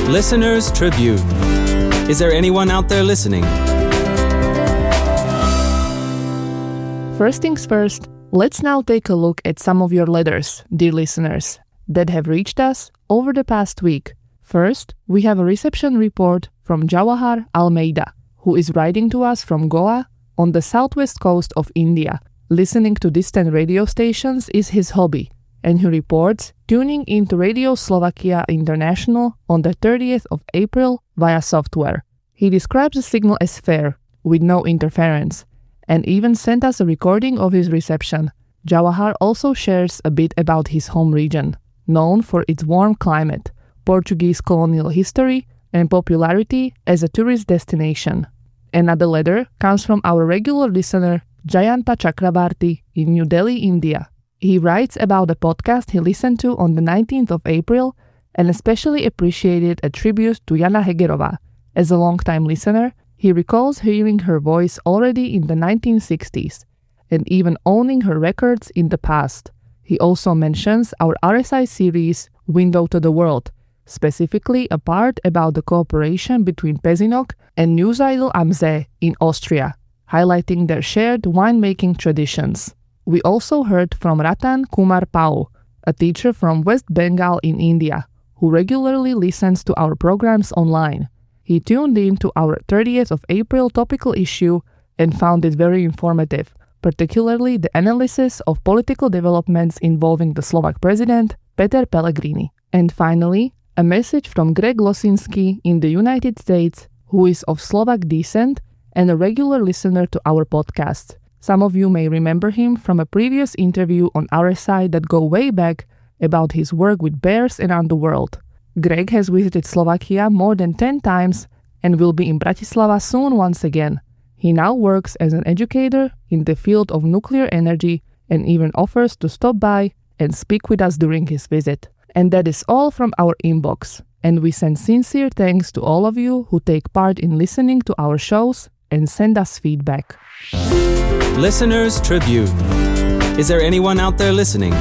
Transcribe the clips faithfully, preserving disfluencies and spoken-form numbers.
Listener's Tribune. Is there anyone out there listening? First things first, let's now take a look at some of your letters, dear listeners, that have reached us over the past week. First, we have a reception report from Jawahar Almeida, who is writing to us from Goa on the southwest coast of India. Listening to distant radio stations is his hobby, and he reports tuning into Radio Slovakia International on the thirtieth of April via software. He describes the signal as fair, with no interference, and even sent us a recording of his reception. Jawahar also shares a bit about his home region, known for its warm climate, Portuguese colonial history, and popularity as a tourist destination. Another letter comes from our regular listener, Jayanta Chakrabarti, in New Delhi, India. He writes about the podcast he listened to on the nineteenth of April and especially appreciated a tribute to Jana Hegerova. As a longtime listener, he recalls hearing her voice already in the nineteen sixties and even owning her records in the past. He also mentions our R S I series Window to the World, specifically a part about the cooperation between Pezinok and Neusiedl am See in Austria, highlighting their shared winemaking traditions. We also heard from Ratan Kumar Pau, a teacher from West Bengal in India, who regularly listens to our programs online. He tuned in to our thirtieth of April topical issue and found it very informative, particularly the analysis of political developments involving the Slovak president, Peter Pellegrini. And finally, a message from Greg Losinski in the United States, who is of Slovak descent and a regular listener to our podcast. Some of you may remember him from a previous interview on our site that go way back about his work with bears around the world. Greg has visited Slovakia more than ten times and will be in Bratislava soon once again. He now works as an educator in the field of nuclear energy and even offers to stop by and speak with us during his visit. And that is all from our inbox. And we send sincere thanks to all of you who take part in listening to our shows and send us feedback. Listener's Tribune. Is there anyone out there listening?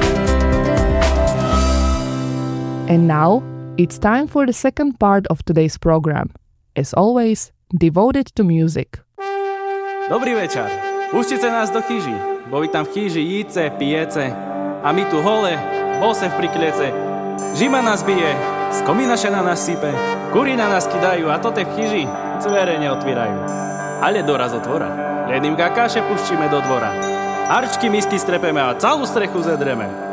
And now, it's time for the second part of today's program. As always, devoted to music. Dobrý večer. Pustite nás do chyži. Boli tam v chyži jíce, pijece. A my tu hole, bose v prikliece. Žima nás bije, z komína šena nás sype. Kuri na nás kidajú a tote v chyži dvere neotvírajú. Ale doraz otvora. Jedným kakáše puštíme do dvora. Harčky misky strepeme a celú strechu zedreme.